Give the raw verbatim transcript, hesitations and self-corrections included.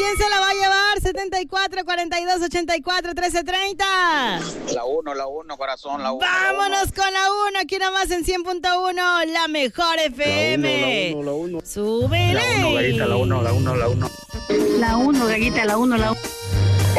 ¿quién se la va a llevar? setenta y cuatro, cuarenta y dos, ochenta y cuatro, trece, treinta. La uno, la uno, corazón, la uno. Vámonos la uno. Con la uno, aquí nomás en cien punto uno, la mejor F M. La uno, la uno, la uno. Súbele. La uno, Gallita, la uno, la uno, la uno. La uno, Gallita, la uno, la uno.